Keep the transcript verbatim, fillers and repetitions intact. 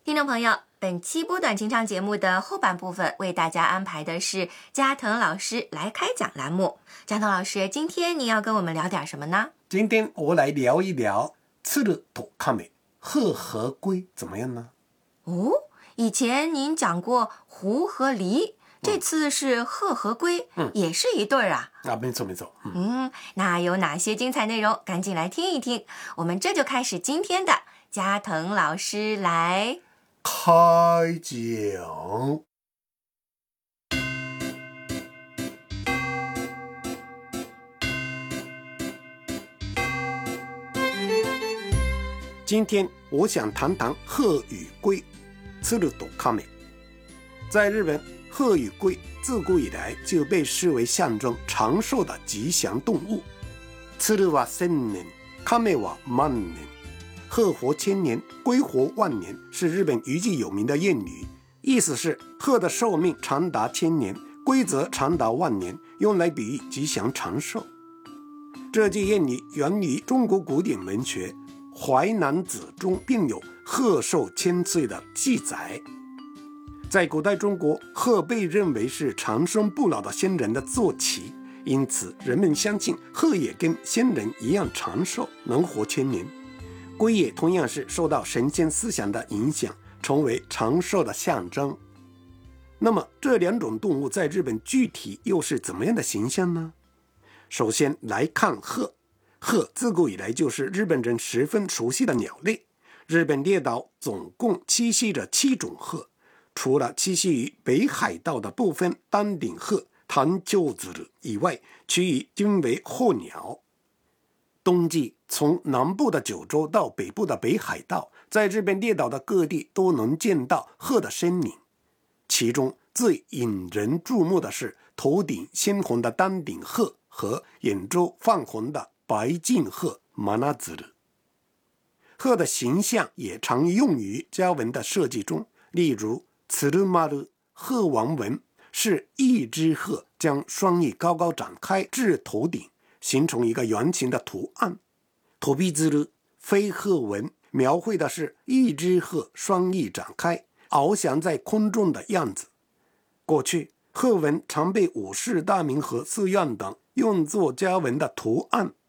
听众朋友，本期波短情长节目的后半部分为大家安排的是加藤老师来开讲栏目。加藤老师，今天您要跟我们聊点什么呢？ 今天我来聊一聊鶴と亀鹤和龟怎么样呢？ 哦，以前您讲过狐和狸，这次是鹤和龟，嗯，也是一对儿啊。 啊，没错没错。 嗯, 嗯，那有哪些精彩内容？赶紧来听一听。我们这就开始今天的加藤老师来开讲。今天我想谈谈鹤与龟，鶴と亀。在日本，鹤与龟自古以来就被视为象征长寿的吉祥动物。鶴は千年，亀は万年。鹤活千年，龟活万年是日本一句有名的谚语，意思是鹤的寿命长达千年，龟则长达万年，用来比喻吉祥长寿。这句谚语源于中国古典文学《淮南子》中，并有鹤寿千岁的记载。在古代中国，鹤被认为是长生不老的仙人的坐骑，因此人们相信鹤也跟仙人一样长寿，能活千年。龟也同样是受到神仙思想的影响，成为长寿的象征。那么这两种动物在日本具体又是怎么样的形象呢？首先来看鹤。鹤自古以来就是日本人十分熟悉的鸟类。日本列岛总共栖息着七种鹤，除了栖息于北海道的部分丹顶鹤、短丘鶴以外，其余均为候鸟。冬季从南部的九州到北部的北海道，在日本列岛的各地都能见到鹤的身影。其中最引人注目的是头顶鲜红的丹顶鹤和眼周泛红的白颈鹤マナズル。鹤的形象也常用于家纹的设计中，例如鶴丸鹤王纹是一只鹤将双翼高高展开至头顶，形成一个圆形的图案。飛び鶴飞鹤纹描绘的是一只鹤双翼展开翱翔在空中的样子。过去鹤纹常被武士大名和寺院等用作家纹的图案